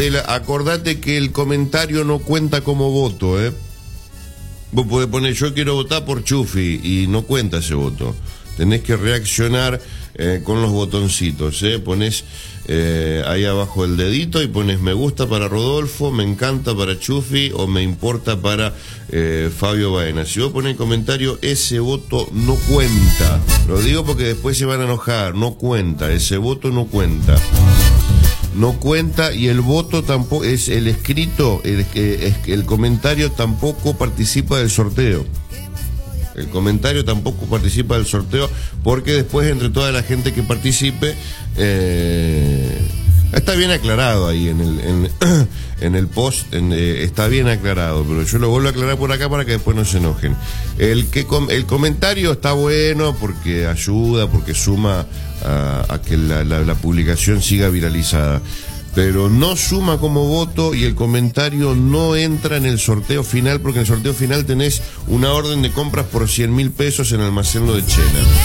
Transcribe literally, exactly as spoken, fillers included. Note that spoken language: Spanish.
Adela, acordate que el comentario no cuenta como voto, ¿eh? Vos podés poner, yo quiero votar por Chufi, y no cuenta ese voto. Tenés que reaccionar eh, con los botoncitos, ¿eh? Ponés eh, ahí abajo el dedito y pones me gusta para Rodolfo, me encanta para Chufi o me importa para eh, Fabio Baena. Si vos ponés comentario, ese voto no cuenta. Lo digo porque después se van a enojar. No cuenta, ese voto no cuenta. No cuenta, y el voto tampoco, es el escrito, el, el, el comentario tampoco participa del sorteo. El comentario tampoco participa del sorteo, porque después entre toda la gente que participe, eh, está bien aclarado ahí en el en, en el post, en, eh, está bien aclarado, pero yo lo vuelvo a aclarar por acá para que después no se enojen. El que com, el comentario está bueno porque ayuda, porque suma a, a que la, la, la publicación siga viralizada, pero no suma como voto, y el comentario no entra en el sorteo final, porque en el sorteo final tenés una orden de compras por cien mil pesos en Almacén Lo de Chena.